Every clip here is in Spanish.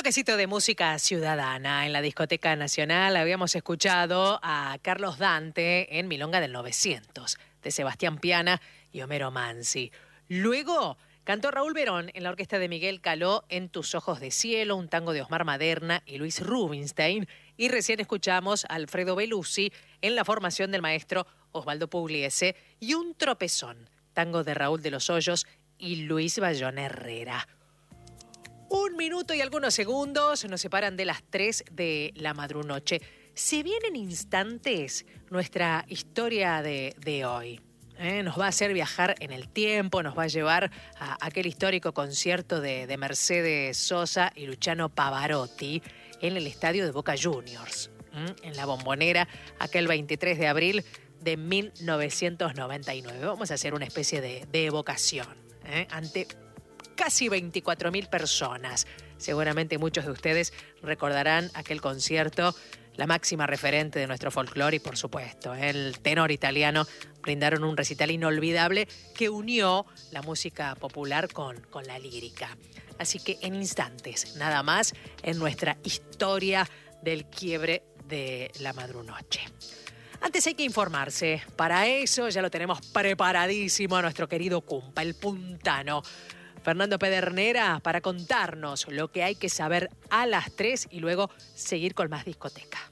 toquecito de música ciudadana en la Discoteca Nacional. Habíamos escuchado a Carlos Dante en Milonga del 900, de Sebastián Piana y Homero Mansi. Luego cantó Raúl Verón en la orquesta de Miguel Caló en Tus ojos de cielo, un tango de Osmar Maderna y Luis Rubinstein. Y recién escuchamos a Alfredo Belusi en la formación del maestro Osvaldo Pugliese y Un tropezón, tango de Raúl de los Hoyos y Luis Bayón Herrera. 1 minuto y algunos segundos nos separan de las 3 de la madrunoche. Se vienen instantes nuestra historia de hoy. Nos va a hacer viajar en el tiempo, nos va a llevar a aquel histórico concierto de Mercedes Sosa y Luciano Pavarotti en el estadio de Boca Juniors, en la Bombonera, aquel 23 de abril de 1999. Vamos a hacer una especie de evocación ante casi 24.000 personas. Seguramente muchos de ustedes recordarán aquel concierto, la máxima referente de nuestro folclore y, por supuesto, el tenor italiano brindaron un recital inolvidable que unió la música popular con la lírica. Así que en instantes, nada más, en nuestra historia del quiebre de la madrunoche. Antes hay que informarse. Para eso ya lo tenemos preparadísimo a nuestro querido Cumpa, el puntano Fernando Pedernera, para contarnos lo que hay que saber a las 3 y luego seguir con más discoteca.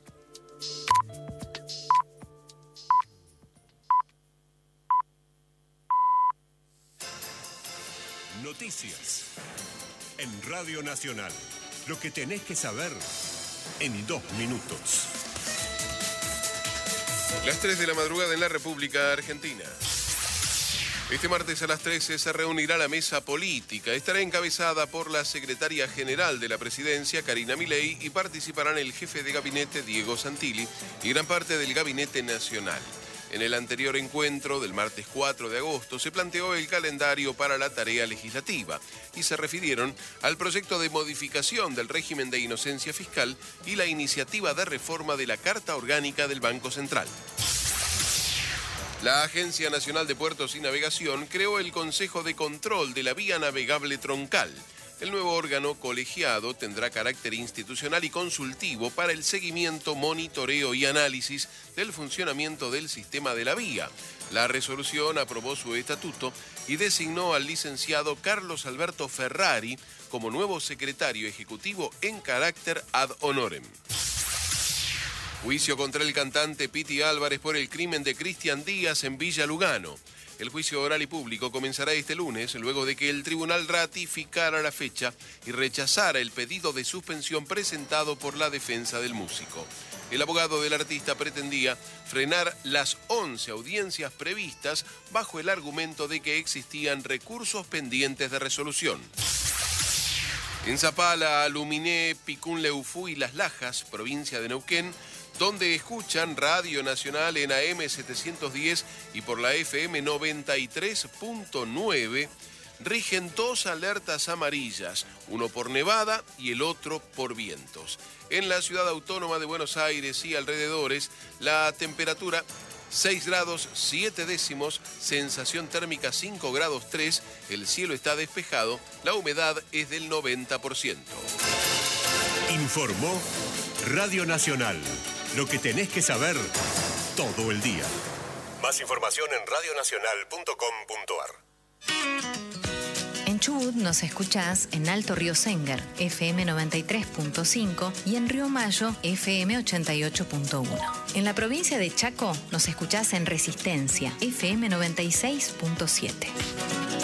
Noticias en Radio Nacional. Lo que tenés que saber en 2 minutos. Las 3 de la madrugada en la República Argentina. Este martes a las 13 se reunirá la mesa política. Estará encabezada por la secretaria general de la presidencia, Karina Milei, y participarán el jefe de gabinete, Diego Santilli, y gran parte del gabinete nacional. En el anterior encuentro del martes 4 de agosto se planteó el calendario para la tarea legislativa y se refirieron al proyecto de modificación del régimen de inocencia fiscal y la iniciativa de reforma de la Carta Orgánica del Banco Central. La Agencia Nacional de Puertos y Navegación creó el Consejo de Control de la Vía Navegable Troncal. El nuevo órgano colegiado tendrá carácter institucional y consultivo para el seguimiento, monitoreo y análisis del funcionamiento del sistema de la vía. La resolución aprobó su estatuto y designó al licenciado Carlos Alberto Ferrari como nuevo secretario ejecutivo en carácter ad honorem. Juicio contra el cantante Piti Álvarez por el crimen de Cristian Díaz en Villa Lugano. El juicio oral y público comenzará este lunes, luego de que el tribunal ratificara la fecha y rechazara el pedido de suspensión presentado por la defensa del músico. El abogado del artista pretendía frenar las 11 audiencias previstas bajo el argumento de que existían recursos pendientes de resolución. En Zapala, Aluminé, Picún-Leufú y Las Lajas, provincia de Neuquén, donde escuchan Radio Nacional en AM 710 y por la FM 93.9, rigen 2 alertas amarillas, uno por nevada y el otro por vientos. En la ciudad autónoma de Buenos Aires y alrededores, la temperatura 6 grados 7 décimos, sensación térmica 5 grados 3, el cielo está despejado, la humedad es del 90%. Informó Radio Nacional. Lo que tenés que saber todo el día. Más información en radionacional.com.ar. En Chubut nos escuchás en Alto Río Sénger, FM 93.5 y en Río Mayo, FM 88.1. En la provincia de Chaco nos escuchás en Resistencia, FM 96.7.